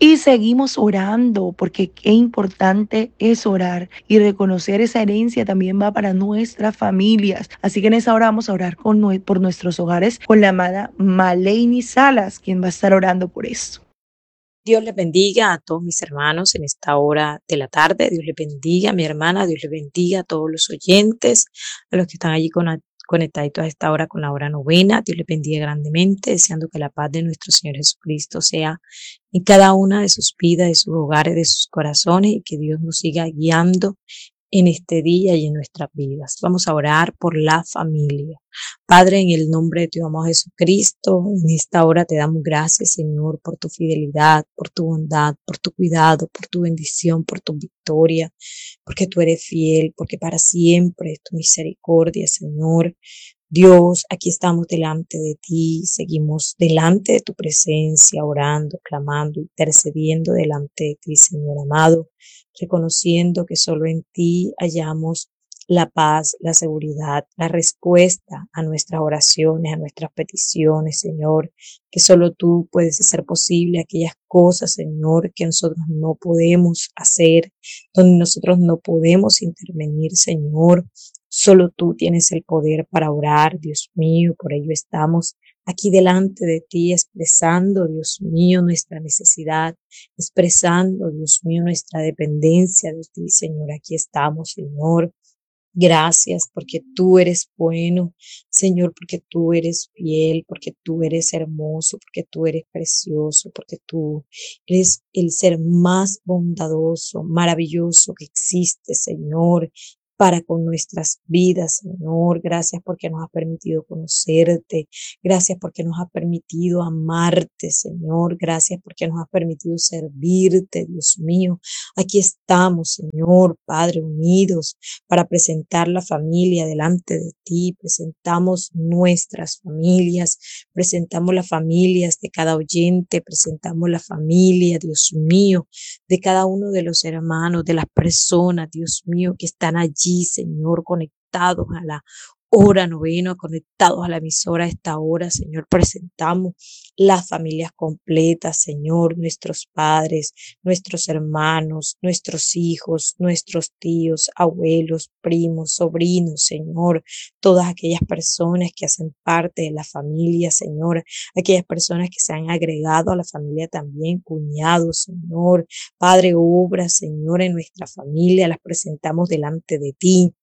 Y seguimos orando, porque qué importante es orar y reconocer esa herencia también va para nuestras familias. Así que en esa hora vamos a orar por nuestros hogares con la amada Maleini Salas, quien va a estar orando por esto. Dios les bendiga a todos mis hermanos en esta hora de la tarde. Dios les bendiga a mi hermana. Dios les bendiga a todos los oyentes, a los que están allí conectaditos a esta hora con la hora novena. Dios les bendiga grandemente, deseando que la paz de nuestro Señor Jesucristo sea en cada una de sus vidas, de sus hogares, de sus corazones, y que Dios nos siga guiando en este día y en nuestras vidas. Vamos a orar por la familia. Padre, en el nombre de tu amado Jesucristo, en esta hora te damos gracias, Señor, por tu fidelidad, por tu bondad, por tu cuidado, por tu bendición, por tu victoria, porque tú eres fiel, porque para siempre es tu misericordia, Señor. Dios, aquí estamos delante de ti, seguimos delante de tu presencia, orando, clamando, intercediendo delante de ti, Señor amado, reconociendo que solo en ti hallamos la paz, la seguridad, la respuesta a nuestras oraciones, a nuestras peticiones, Señor, que solo tú puedes hacer posible aquellas cosas, Señor, que nosotros no podemos hacer, donde nosotros no podemos intervenir, Señor. Solo tú tienes el poder para orar, Dios mío, por ello estamos aquí delante de ti expresando, Dios mío, nuestra necesidad, expresando, Dios mío, nuestra dependencia de ti, Señor. Aquí estamos, Señor. Gracias porque tú eres bueno, Señor, porque tú eres fiel, porque tú eres hermoso, porque tú eres precioso, porque tú eres el ser más bondadoso, maravilloso que existe, Señor, para con nuestras vidas, Señor. Gracias porque nos has permitido conocerte. Gracias porque nos has permitido amarte, Señor. Gracias porque nos has permitido servirte, Dios mío. Aquí estamos, Señor, Padre, unidos para presentar la familia delante de ti. Presentamos nuestras familias, presentamos las familias de cada oyente, presentamos la familia, Dios mío, de cada uno de los hermanos, de las personas, Dios mío, que están allí, Señor, conectados a la hora novena, conectados a la emisora a esta hora, Señor. Presentamos las familias completas, Señor, nuestros padres, nuestros hermanos, nuestros hijos, nuestros tíos, abuelos, primos, sobrinos, Señor, todas aquellas personas que hacen parte de la familia, Señor, aquellas personas que se han agregado a la familia también, cuñados, Señor, Padre, obra, Señor, en nuestra familia, las presentamos delante de ti.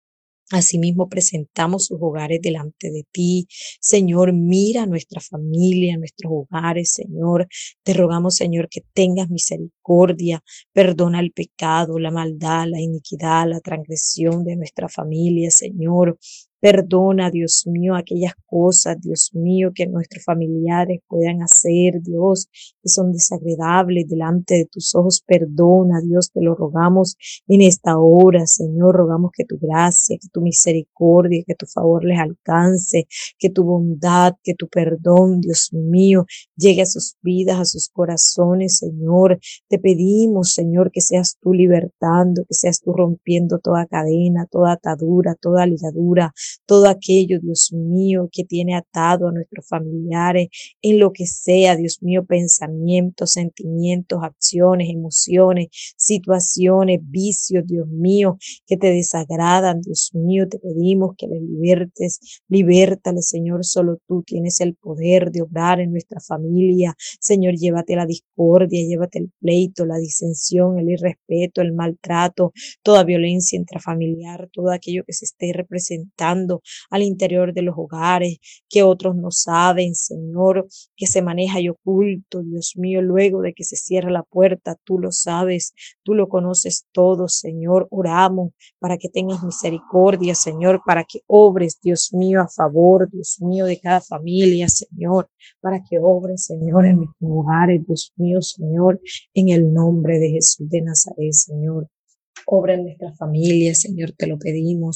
Asimismo, presentamos sus hogares delante de ti. Señor, mira nuestra familia, nuestros hogares, Señor. Te rogamos, Señor, que tengas misericordia. Perdona el pecado, la maldad, la iniquidad, la transgresión de nuestra familia, Señor. Perdona, Dios mío, aquellas cosas, Dios mío, que nuestros familiares puedan hacer, Dios, que son desagradables delante de tus ojos. Perdona, Dios, te lo rogamos en esta hora, Señor. Rogamos que tu gracia, que tu misericordia, que tu favor les alcance, que tu bondad, que tu perdón, Dios mío, llegue a sus vidas, a sus corazones, Señor. Te pedimos, Señor, que seas tú libertando, que seas tú rompiendo toda cadena, toda atadura, toda ligadura, todo aquello, Dios mío, que tiene atado a nuestros familiares, en lo que sea, Dios mío, pensamientos, sentimientos, acciones, emociones, situaciones, vicios, Dios mío, que te desagradan, Dios mío. Te pedimos que les libertes, libértale, Señor. Solo tú tienes el poder de obrar en nuestra familia. Señor, llévate la discordia, llévate el pleito, la disensión, el irrespeto, el maltrato, toda violencia intrafamiliar, todo aquello que se esté representando al interior de los hogares, que otros no saben, Señor, que se maneja y oculto, Dios mío, luego de que se cierra la puerta, tú lo sabes, tú lo conoces todo, Señor. Oramos para que tengas misericordia, Señor, para que obres, Dios mío, a favor, Dios mío, de cada familia, Señor, para que obres, Señor, en nuestros hogares, Dios mío, Señor, en el nombre de Jesús de Nazaret, Señor. Obra en nuestra familia, Señor, te lo pedimos.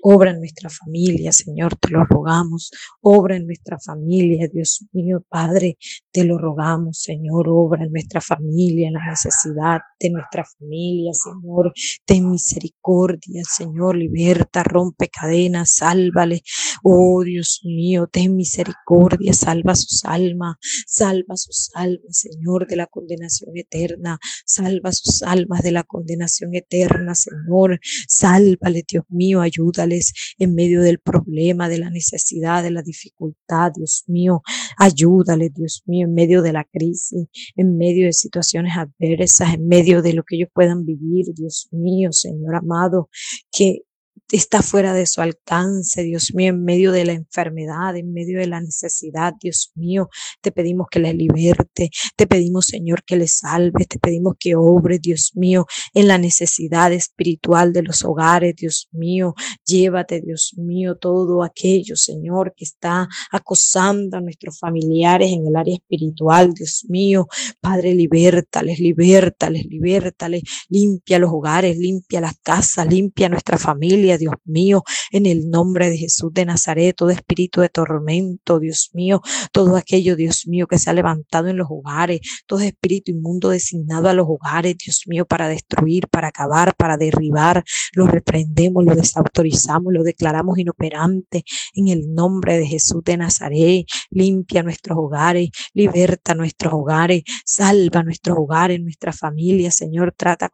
Obra en nuestra familia, Señor, te lo rogamos. Obra en nuestra familia, Dios mío, Padre, te lo rogamos, Señor. Obra en nuestra familia, en la necesidad de nuestra familia, Señor. Ten misericordia, Señor. Liberta, rompe cadenas, sálvale. Oh, Dios mío, ten misericordia. Salva sus almas, Señor, de la condenación eterna. Salva sus almas de la condenación eterna, Señor. Sálvale, Dios mío, ayúdales en medio del problema, de la necesidad, de la dificultad, Dios mío. Ayúdales, Dios mío, en medio de la crisis, en medio de situaciones adversas, en medio de lo que ellos puedan vivir, Dios mío, Señor amado, que está fuera de su alcance, Dios mío, en medio de la enfermedad, en medio de la necesidad, Dios mío, te pedimos que les liberte, te pedimos, Señor, que les salves, te pedimos que obre, Dios mío, en la necesidad espiritual de los hogares, Dios mío. Llévate, Dios mío, todo aquello, Señor, que está acosando a nuestros familiares en el área espiritual, Dios mío. Padre, libértales, libértales, libértales. Limpia los hogares, limpia las casas, limpia nuestra familia, Dios mío, en el nombre de Jesús de Nazaret. Todo espíritu de tormento, Dios mío, todo aquello, Dios mío, que se ha levantado en los hogares, todo espíritu inmundo designado a los hogares, Dios mío, para destruir, para acabar, para derribar, lo reprendemos, lo desautorizamos, lo declaramos inoperante en el nombre de Jesús de Nazaret. Limpia nuestros hogares, liberta nuestros hogares, salva nuestros hogares, nuestra familia, Señor, trata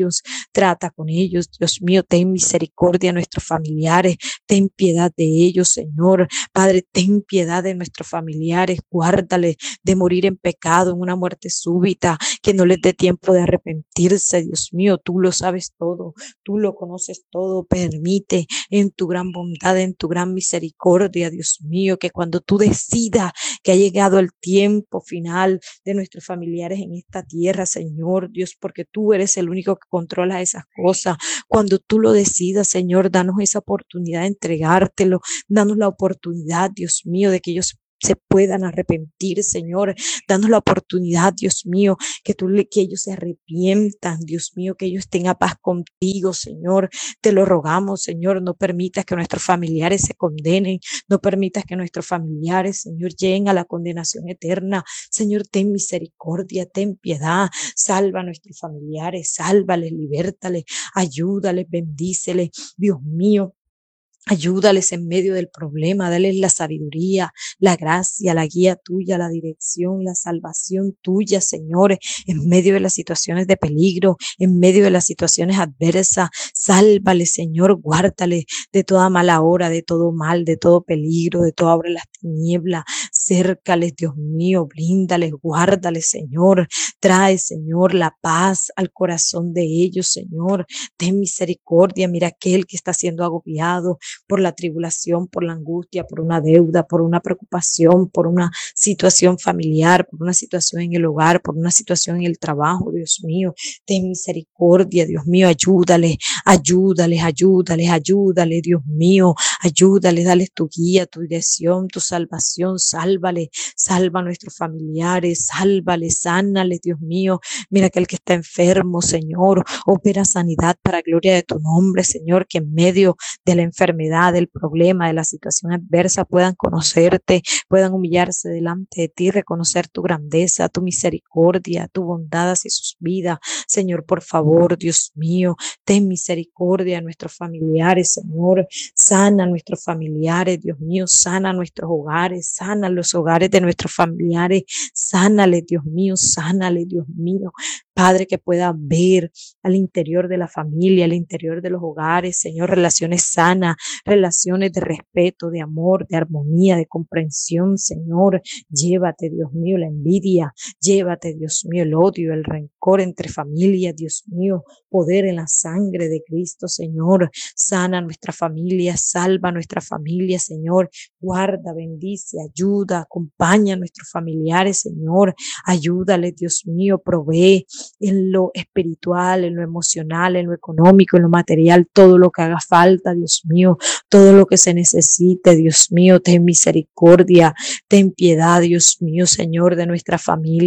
con ellos, Dios mío, ten misericordia de nuestros familiares, ten piedad de ellos, Señor. Padre, ten piedad de nuestros familiares, guárdales de morir en pecado, en una muerte súbita, que no les dé tiempo de arrepentirse, Dios mío, tú lo sabes todo, tú lo conoces todo. Permite en tu gran bondad, en tu gran misericordia, Dios mío, que cuando tú decidas que ha llegado el tiempo final de nuestros familiares en esta tierra, Señor Dios, porque tú eres el único que controla esas cosas, cuando tú lo decidas, Señor, danos esa oportunidad de entregártelo, danos la oportunidad, Dios mío, de que ellos se puedan arrepentir, Señor. Danos la oportunidad, Dios mío, que ellos se arrepientan, Dios mío, que ellos tengan paz contigo, Señor. Te lo rogamos, Señor. No permitas que nuestros familiares se condenen, no permitas que nuestros familiares, Señor, lleguen a la condenación eterna. Señor, ten misericordia, ten piedad, salva a nuestros familiares, sálvales, libértales, ayúdales, bendíceles, Dios mío. Ayúdales en medio del problema, dales la sabiduría, la gracia, la guía tuya, la dirección, la salvación tuya, Señor, en medio de las situaciones de peligro, en medio de las situaciones adversas. Sálvales, Señor, guárdales de toda mala hora, de todo mal, de todo peligro, de toda obra de las tinieblas. Cércales, Dios mío, blíndales, guárdales, Señor. Trae, Señor, la paz al corazón de ellos, Señor. Ten misericordia, mira aquel que está siendo agobiado por la tribulación, por la angustia, por una deuda, por una preocupación, por una situación familiar, por una situación en el hogar, por una situación en el trabajo, Dios mío. Ten misericordia, Dios mío, ayúdales, ayúdales, ayúdales, ayúdales, Dios mío, ayúdales, dales tu guía, tu dirección, tu salvación, sálvales, salva a nuestros familiares, sálvales, sánales, Dios mío. Mira aquel que está enfermo, Señor, opera sanidad para gloria de tu nombre, Señor, que en medio de la enfermedad, del problema, de la situación adversa puedan conocerte, puedan humillarse delante de ti, reconocer tu grandeza, tu misericordia, tu bondad hacia sus vidas. Señor, por favor, Dios mío, ten misericordia de nuestros familiares, Señor, sana a nuestros familiares, Dios mío, sana nuestros hogares, sana los hogares de nuestros familiares, sánale, Dios mío, sánale, Dios mío. Padre, que pueda ver al interior de la familia, al interior de los hogares, Señor, relaciones sanas, relaciones de respeto, de amor, de armonía, de comprensión, Señor. Llévate, Dios mío, la envidia, llévate, Dios mío, el odio, el rencor entre familias, Dios mío, poder en la sangre de Cristo, Señor. Sana nuestra familia, salva nuestra familia, Señor. Guarda, bendice, ayuda, acompaña a nuestros familiares, Señor. Ayúdale, Dios mío, provee en lo espiritual, en lo emocional, en lo económico, en lo material, todo lo que haga falta, Dios mío, todo lo que se necesite, Dios mío, ten misericordia, ten piedad, Dios mío, Señor, de nuestra familia.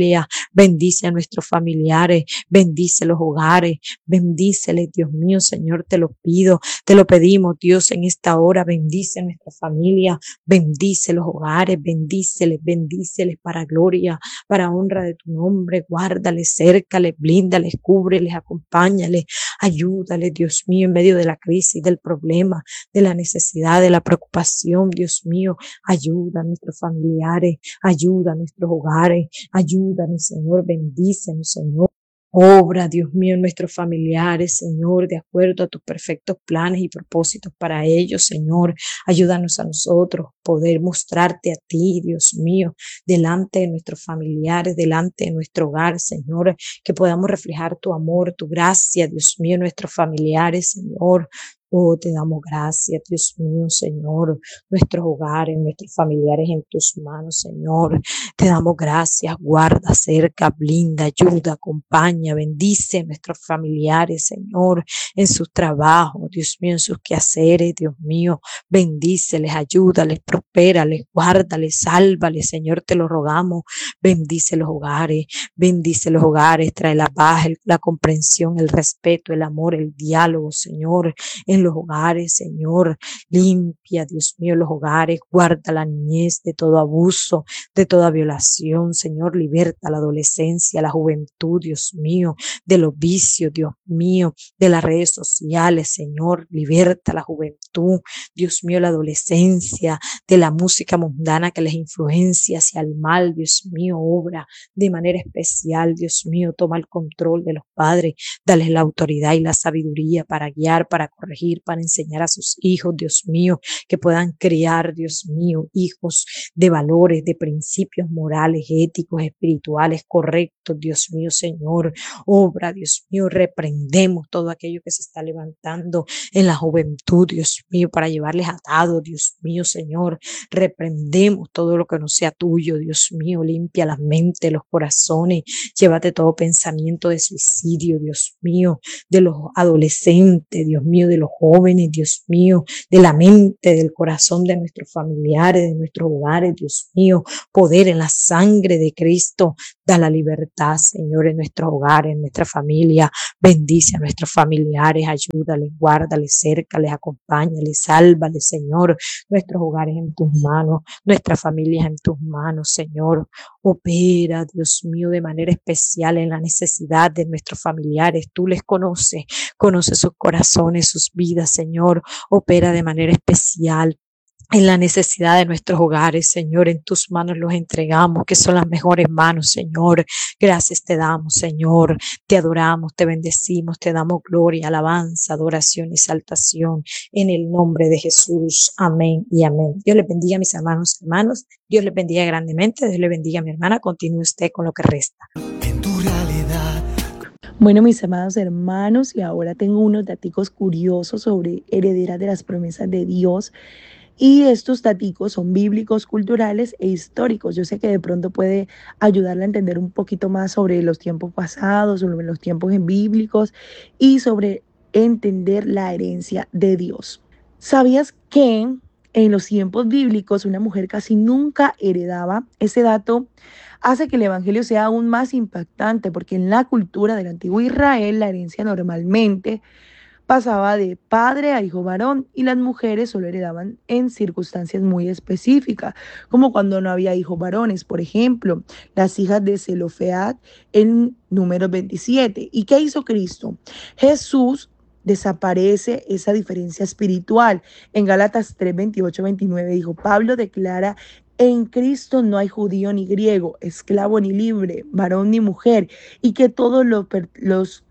bendice a nuestros familiares, bendice los hogares, bendíceles, Dios mío, Señor, te lo pido, te lo pedimos, Dios, en esta hora, bendice a nuestra familia, bendice los hogares, bendíceles, bendíceles para gloria, para honra de tu nombre, guárdales, cércales, blíndales, cúbreles, acompáñales, ayúdales, Dios mío, en medio de la crisis, del problema, de la necesidad, de la preocupación, Dios mío, ayuda a nuestros familiares, ayuda a nuestros hogares, ayúdanos, Señor, bendícenos, Señor. Obra, Dios mío, en nuestros familiares, Señor, de acuerdo a tus perfectos planes y propósitos para ellos, Señor. Ayúdanos a nosotros poder mostrarte a ti, Dios mío, delante de nuestros familiares, delante de nuestro hogar, Señor, que podamos reflejar tu amor, tu gracia, Dios mío, en nuestros familiares, Señor. Oh, te damos gracias, Dios mío, Señor, nuestros hogares, nuestros familiares en tus manos, Señor. Te damos gracias, guarda, cerca, blinda, ayuda, acompaña, bendice a nuestros familiares, Señor, en sus trabajos, Dios mío, en sus quehaceres, Dios mío, bendíceles, ayúdales, prospérales, guárdales, sálvales, Señor, te lo rogamos, bendice los hogares, trae la paz, la comprensión, el respeto, el amor, el diálogo, Señor, en los hogares, Señor, limpia, Dios mío, los hogares, guarda la niñez de todo abuso, de toda violación, Señor, liberta la adolescencia, la juventud, Dios mío, de los vicios, Dios mío, de las redes sociales, Señor, liberta la juventud, Dios mío, la adolescencia, de la música mundana que les influencia hacia el mal, Dios mío, obra de manera especial, Dios mío, toma el control de los padres, dales la autoridad y la sabiduría para guiar, para corregir, para enseñar a sus hijos, Dios mío, que puedan criar, Dios mío, hijos de valores, de principios morales, éticos, espirituales, correctos, Dios mío, Señor, obra, Dios mío, reprendemos todo aquello que se está levantando en la juventud, Dios mío, para llevarles atados, Dios mío, Señor, reprendemos todo lo que no sea tuyo, Dios mío, limpia las mentes, los corazones, llévate todo pensamiento de suicidio, Dios mío, de los adolescentes, Dios mío, de los jóvenes, Dios mío, de la mente, del corazón de nuestros familiares, de nuestros hogares, Dios mío, poder en la sangre de Cristo, da la libertad, Señor, en nuestros hogares, en nuestra familia, bendice a nuestros familiares, ayúdales, guárdales, cércales, acompáñales, sálvales, Señor, nuestros hogares en tus manos, nuestras familias en tus manos, Señor, opera, Dios mío, de manera especial en la necesidad de nuestros familiares, tú les conoces, conoces sus corazones, sus vidas, Señor, opera de manera especial en la necesidad de nuestros hogares, Señor, en tus manos los entregamos, que son las mejores manos, Señor. Gracias te damos, Señor. Te adoramos, te bendecimos, te damos gloria, alabanza, adoración y exaltación en el nombre de Jesús. Amén y amén. Dios les bendiga a mis hermanos. Dios les bendiga grandemente. Dios les bendiga a mi hermana. Continúe usted con lo que resta. En tu realidad. Bueno, mis amados hermanos, y ahora tengo unos daticos curiosos sobre herederas de las promesas de Dios. Y estos daticos son bíblicos, culturales e históricos. Yo sé que de pronto puede ayudarle a entender un poquito más sobre los tiempos pasados, sobre los tiempos bíblicos y sobre entender la herencia de Dios. ¿Sabías que en los tiempos bíblicos una mujer casi nunca heredaba? Ese dato hace que el evangelio sea aún más impactante, porque en la cultura del antiguo Israel la herencia normalmente pasaba de padre a hijo varón y las mujeres solo heredaban en circunstancias muy específicas, como cuando no había hijos varones, por ejemplo, las hijas de Zelofead en Números 27. ¿Y qué hizo Cristo? Jesús desaparece esa diferencia espiritual. En Gálatas 3, 28, 29 dijo, Pablo declara, en Cristo no hay judío ni griego, esclavo ni libre, varón ni mujer, y que todos los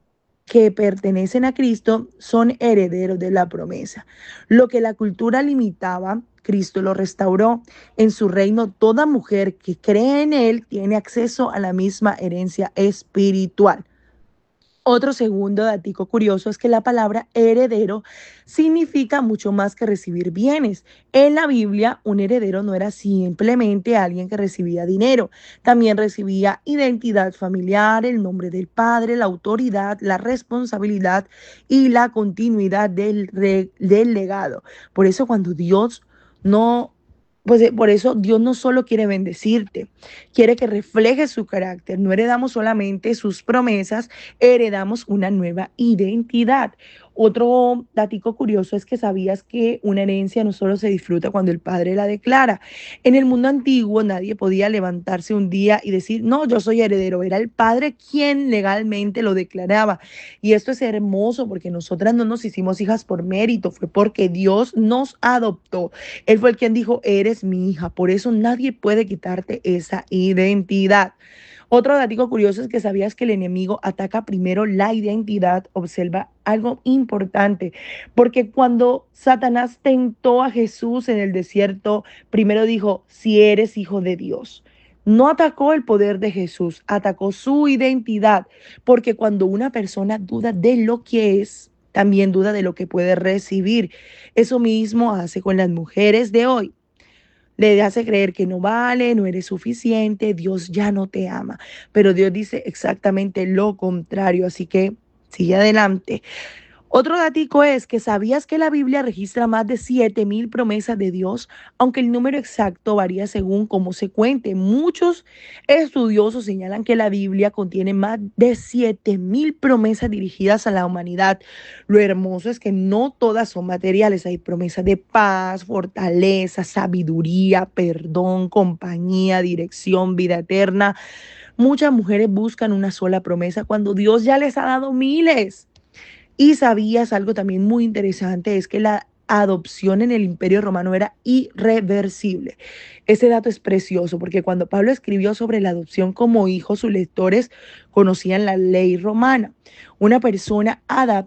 que pertenecen a Cristo son herederos de la promesa. Lo que la cultura limitaba, Cristo lo restauró. En su reino, toda mujer que cree en Él tiene acceso a la misma herencia espiritual. Otro segundo datico curioso es que la palabra heredero significa mucho más que recibir bienes. En la Biblia, un heredero no era simplemente alguien que recibía dinero, también recibía identidad familiar, el nombre del padre, la autoridad, la responsabilidad y la continuidad del legado. Por eso cuando Dios no Pues por eso Dios no solo quiere bendecirte, quiere que reflejes su carácter. No heredamos solamente sus promesas, heredamos una nueva identidad. Otro datico curioso es que sabías que una herencia no solo se disfruta cuando el padre la declara. En el mundo antiguo nadie podía levantarse un día y decir, no, yo soy heredero. Era el padre quien legalmente lo declaraba. Y esto es hermoso porque nosotras no nos hicimos hijas por mérito, fue porque Dios nos adoptó. Él fue el quien dijo, eres mi hija. Por eso nadie puede quitarte esa identidad. Otro dato curioso es que sabías que el enemigo ataca primero la identidad. Observa algo importante, porque cuando Satanás tentó a Jesús en el desierto, primero dijo, si eres hijo de Dios. No atacó el poder de Jesús, atacó su identidad, porque cuando una persona duda de lo que es, también duda de lo que puede recibir. Eso mismo hace con las mujeres de hoy. Le hace creer que no vale, no eres suficiente, Dios ya no te ama. Pero Dios dice exactamente lo contrario, así que sigue adelante. Otro datico es que sabías que la Biblia registra más de 7.000 promesas de Dios, aunque el número exacto varía según cómo se cuente. Muchos estudiosos señalan que la Biblia contiene más de 7.000 promesas dirigidas a la humanidad. Lo hermoso es que no todas son materiales. Hay promesas de paz, fortaleza, sabiduría, perdón, compañía, dirección, vida eterna. Muchas mujeres buscan una sola promesa cuando Dios ya les ha dado miles. Y sabías algo también muy interesante, es que la adopción en el Imperio Romano era irreversible. Ese dato es precioso porque cuando Pablo escribió sobre la adopción como hijo, sus lectores conocían la ley romana. Una persona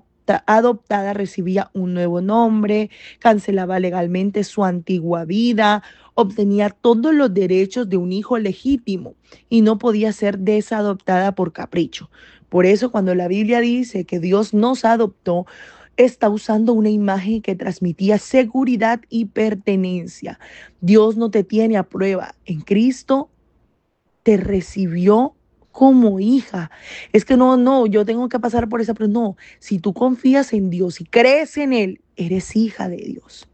adoptada recibía un nuevo nombre, cancelaba legalmente su antigua vida, obtenía todos los derechos de un hijo legítimo y no podía ser desadoptada por capricho. Por eso cuando la Biblia dice que Dios nos adoptó, está usando una imagen que transmitía seguridad y pertenencia. Dios no te tiene a prueba. En Cristo te recibió como hija. Es que no, yo tengo que pasar por esa prueba. No, si tú confías en Dios y crees en Él, eres hija de Dios.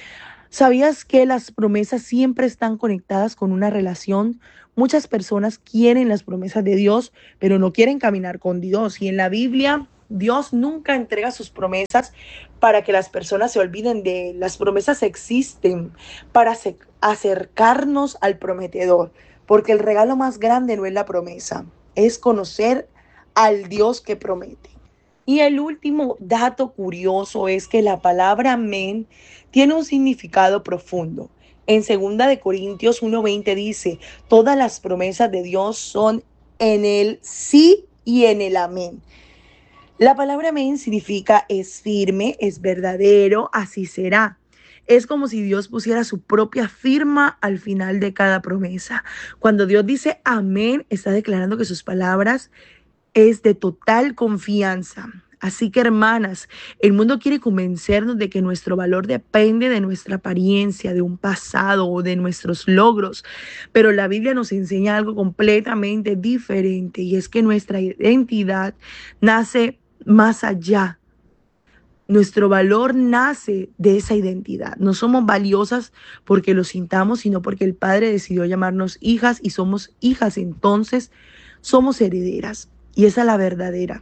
¿Sabías que las promesas siempre están conectadas con una relación? Muchas personas quieren las promesas de Dios, pero no quieren caminar con Dios. Y en la Biblia, Dios nunca entrega sus promesas para que las personas se olviden de él. Las promesas existen para acercarnos al prometedor, porque el regalo más grande no es la promesa, es conocer al Dios que promete. Y el último dato curioso es que la palabra amén tiene un significado profundo. En 2 de Corintios 1:20 dice, todas las promesas de Dios son en el sí y en el amén. La palabra amén significa es firme, es verdadero, así será. Es como si Dios pusiera su propia firma al final de cada promesa. Cuando Dios dice amén, está declarando que sus palabras es de total confianza. Así que hermanas, el mundo quiere convencernos de que nuestro valor depende de nuestra apariencia, de un pasado o de nuestros logros, pero la Biblia nos enseña algo completamente diferente y es que nuestra identidad nace más allá. Nuestro valor nace de esa identidad. No somos valiosas porque lo sintamos, sino porque el Padre decidió llamarnos hijas y somos hijas, entonces somos herederas. Y esa es la verdadera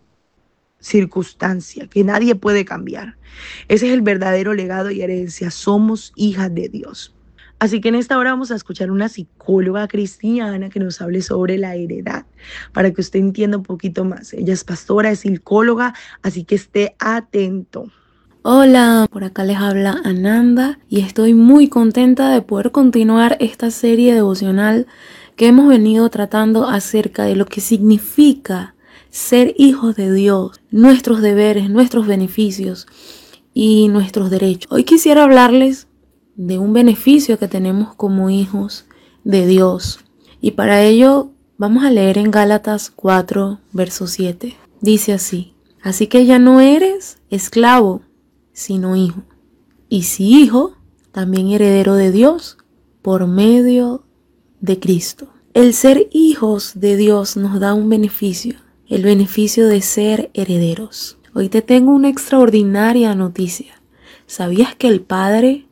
circunstancia que nadie puede cambiar. Ese es el verdadero legado y herencia. Somos hijas de Dios. Así que en esta hora vamos a escuchar una psicóloga cristiana que nos hable sobre la heredad, para que usted entienda un poquito más. Ella es pastora, es psicóloga, así que esté atento. Hola, por acá les habla Ananda y estoy muy contenta de poder continuar esta serie devocional que hemos venido tratando acerca de lo que significa ser hijos de Dios, nuestros deberes, nuestros beneficios y nuestros derechos. Hoy quisiera hablarles de un beneficio que tenemos como hijos de Dios. Y para ello vamos a leer en Gálatas 4, verso 7. Dice así: así que ya no eres esclavo, sino hijo. Y si hijo, también heredero de Dios por medio de Cristo. El ser hijos de Dios nos da un beneficio, el beneficio de ser herederos. Hoy te tengo una extraordinaria noticia. ¿Sabías que el Padre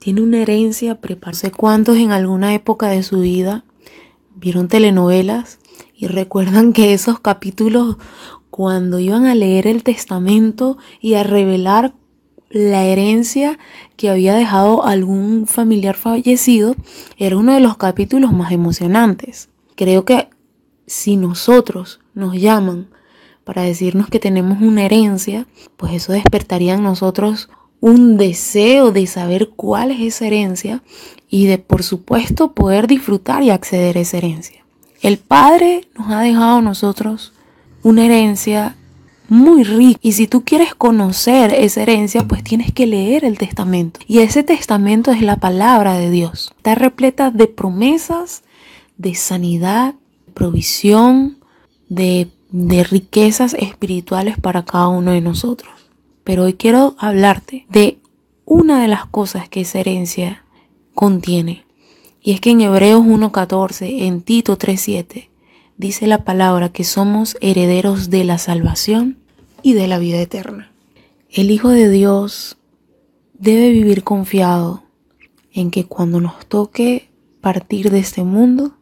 tiene una herencia preparada. No sé cuántos en alguna época de su vida vieron telenovelas y recuerdan que esos capítulos, cuando iban a leer el testamento y a revelar la herencia que había dejado algún familiar fallecido, era uno de los capítulos más emocionantes. Creo que si nosotros nos llaman para decirnos que tenemos una herencia, pues eso despertaría en nosotros un deseo de saber cuál es esa herencia y de, por supuesto, poder disfrutar y acceder a esa herencia. El Padre nos ha dejado a nosotros una herencia muy rica, y si tú quieres conocer esa herencia, pues tienes que leer el testamento, y ese testamento es la palabra de Dios. Está repleta de promesas, de sanidad, provisión, de riquezas espirituales para cada uno de nosotros. Pero hoy quiero hablarte de una de las cosas que esa herencia contiene. Y es que en Hebreos 1:14, en Tito 3:7, dice la palabra que somos herederos de la salvación y de la vida eterna. El Hijo de Dios debe vivir confiado en que cuando nos toque partir de este mundo,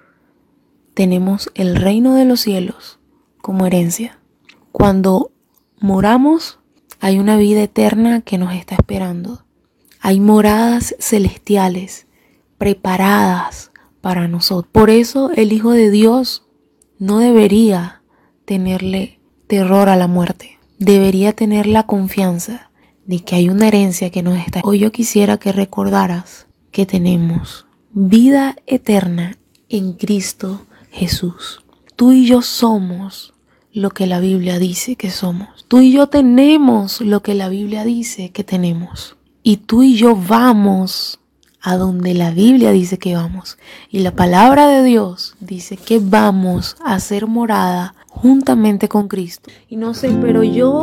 tenemos el reino de los cielos como herencia. Cuando moramos, hay una vida eterna que nos está esperando. Hay moradas celestiales preparadas para nosotros. Por eso el Hijo de Dios no debería tenerle terror a la muerte. Debería tener la confianza de que hay una herencia que nos está. Hoy yo quisiera que recordaras que tenemos vida eterna en Cristo Jesús. Tú y yo somos lo que la Biblia dice que somos. Tú y yo tenemos lo que la Biblia dice que tenemos. Y tú y yo vamos a donde la Biblia dice que vamos. Y la palabra de Dios dice que vamos a ser morada juntamente con Cristo. Y no sé, pero yo